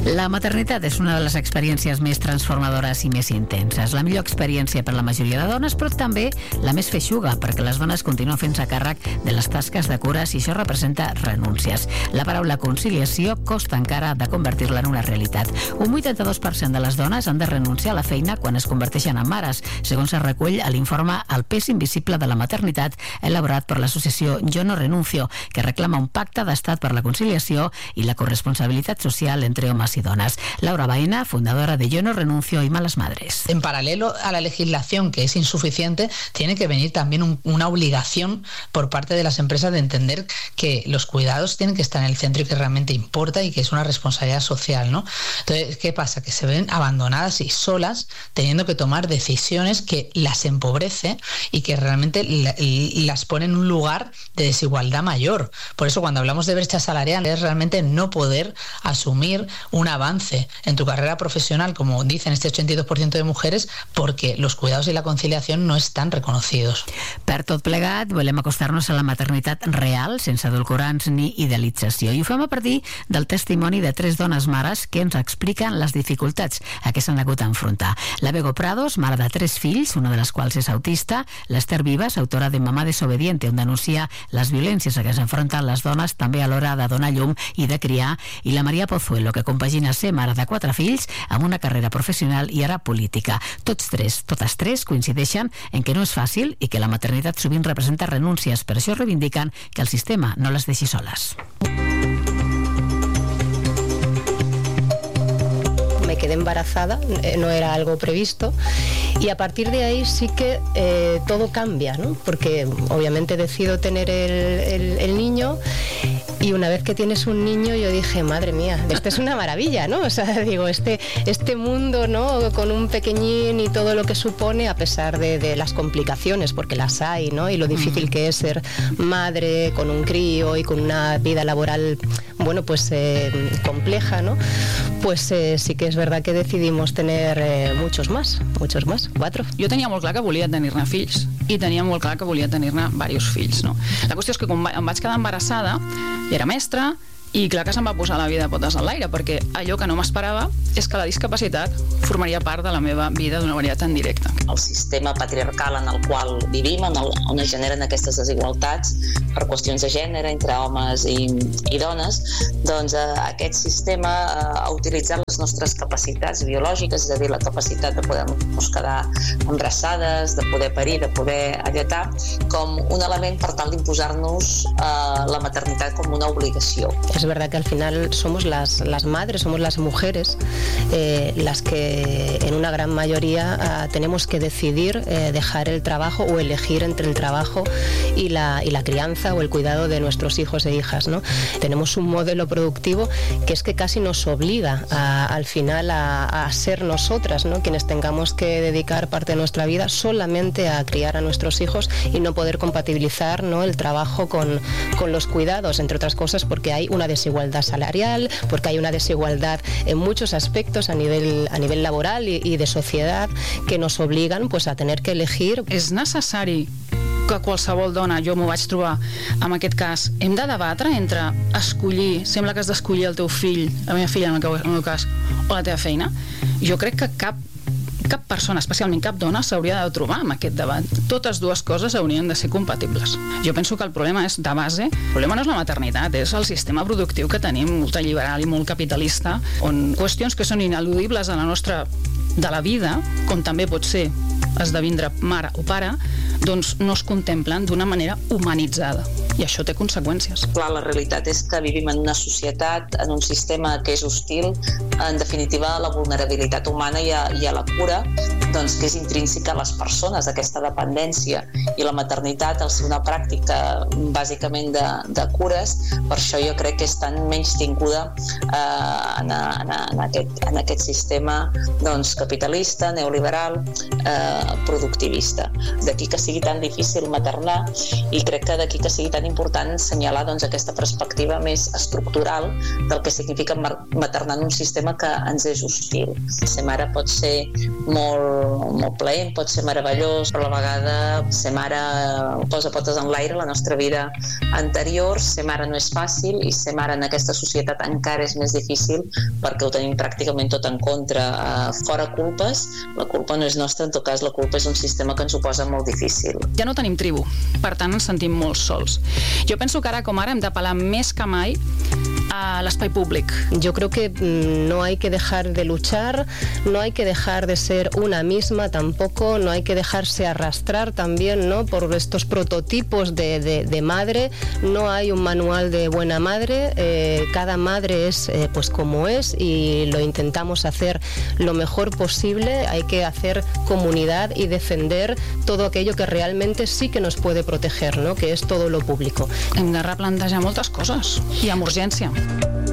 La maternitat és una de les experiències més transformadores i més intenses. La millor experiència per la majoria de dones, però també la més feixuga, perquè les dones continuen fent-se càrrec de les tasques de cures i això representa renúncies. La paraula conciliació costa encara de convertir-la en una realitat. Un 82% de les dones han de renunciar a la feina quan es converteixen en mares, segons es recull a l'informe El pes invisible de la maternitat, elaborat per l'associació Yo no renuncio, que reclama un pacte d'estat per la conciliació i la corresponsabilitat social entre homes y donas. Laura Baena, fundadora de Yo no renuncio y Malas Madres. En paralelo a la legislación, que es insuficiente, tiene que venir también una obligación por parte de las empresas de entender que los cuidados tienen que estar en el centro y que realmente importa y que es una responsabilidad social, ¿no? Entonces, ¿qué pasa? Que se ven abandonadas y solas, teniendo que tomar decisiones que las empobrece y que realmente las pone en un lugar de desigualdad mayor. Por eso, cuando hablamos de brecha salarial, es realmente no poder asumir un avance en tu carrera profesional, como dicen este 82% de mujeres, porque los cuidados y la conciliación no están reconocidos. Per tot plegat, volem acostar-nos a la maternitat real, sense edulcorants ni idealització. I ho fem a partir del testimoni de 3 dones mares que ens expliquen les dificultats a què s'han hagut d'enfrontar. La Bego Prados, mare de 3 fills, una de les quals és autista, l'Ester Vives, autora de Mamá desobediente, on denuncia les violències a què s'enfronten les dones també a l'hora de donar llum i de criar, i la Maria Pozuelo, que compagina ser mare de 4 fills amb una carrera professional i ara política. Totes tres coincideixen en que no és fàcil i que la maternitat sovint representa renúncies, per això reivindiquen que el sistema no les deixi soles. Me quedé embarazada, no era algo previsto, y a partir de ahí sí que todo cambia, ¿no? Porque obviamente decido tener el niño, y una vez que tienes un niño yo dije, madre mía, esto es una maravilla, ¿no? O sea, digo, este mundo, ¿no? Con un pequeñín y todo lo que supone, a pesar de las complicaciones, porque las hay, ¿no? Y lo difícil que es ser madre con un crío y con una vida laboral, bueno, pues compleja, ¿no? Pues sí que és verdad que decidimos tener muchos más, 4. Jo tenia molt clar que volia tenir-ne fills i tenia molt clar que volia tenir-ne diversos fills, no? La qüestió és que quan em vaig quedar embarassada i era mestra, i clar que se'm va posar la vida de potes en l'aire, perquè allò que no m'esperava és que la discapacitat formaria part de la meva vida d'una manera tan directa. El sistema patriarcal en el qual vivim, on es generen aquestes desigualtats per qüestions de gènere entre homes i dones, doncs aquest sistema ha utilitzat les nostres capacitats biològiques, és a dir, la capacitat de poder-nos quedar embarassades, de poder parir, de poder alletar, com un element per tal d'imposar-nos la maternitat com una obligació. Es verdad que al final somos las madres, somos las mujeres las que en una gran mayoría tenemos que decidir dejar el trabajo o elegir entre el trabajo y la crianza o el cuidado de nuestros hijos e hijas, ¿no? Tenemos un modelo productivo que es que casi nos obliga al final a ser nosotras, ¿no? Quienes tengamos que dedicar parte de nuestra vida solamente a criar a nuestros hijos y no poder compatibilizar, ¿no? El trabajo con los cuidados, entre otras cosas porque hay una desigualdad salarial, porque hay una desigualdad en muchos aspectos a nivel laboral y de sociedad que nos obligan pues, a tener que elegir. És necessari que qualsevol dona, jo m'ho vaig trobar en aquest cas, hem de debatre entre escollir, sembla que has d'escollir el teu fill, la meva filla en el meu cas, o la teva feina. Jo crec que cap persona, especialment cap dona, s'hauria de trobar en aquest debat. Totes dues coses haurien de ser compatibles. Jo penso que el problema és de base, el problema no és la maternitat, és el sistema productiu que tenim, ultraliberal i molt capitalista, on qüestions que són ineludibles a la nostra de la vida, com també pot ser esdevindre mare o pare, doncs no es contemplen d'una manera humanitzada. I això té conseqüències. Clar, la realitat és que vivim en una societat, en un sistema que és hostil, en definitiva a la vulnerabilitat humana i a la cura, doncs que és intrínseca a les persones, aquesta dependència. I la maternitat, al ser una pràctica bàsicament de cures, per això jo crec que és tan menystinguda en aquest sistema doncs, capitalista, neoliberal, productivista. D'aquí que sigui tan difícil maternar i crec que d'aquí que sigui tan tan important assenyalar aquesta perspectiva més estructural del que significa maternar en un sistema que ens és hostil. Ser mare pot ser molt plaent, pot ser meravellós, però a la vegada ser mare posa potes en l'aire. La nostra vida anterior, ser mare no és fàcil, i ser mare en aquesta societat encara és més difícil perquè ho tenim pràcticament tot en contra. Fora culpes, la culpa no és nostra, en tot cas la culpa és un sistema que ens ho posa molt difícil. Ja no tenim tribu, per tant ens sentim molt sols. Jo penso que ara com ara hem d'apel·lar més que mai a l'espai públic. Yo creo que no hay que dejar de luchar, no hay que dejar de ser una misma tampoco, no hay que dejarse arrastrar también, ¿no?, por estos prototipos de madre. No hay un manual de buena madre, cada madre es pues como es y lo intentamos hacer lo mejor posible. Hay que hacer comunidad y defender todo aquello que realmente sí que nos puede proteger, ¿no?, que es todo lo público. Hem de replantejar moltes coses i amb urgència.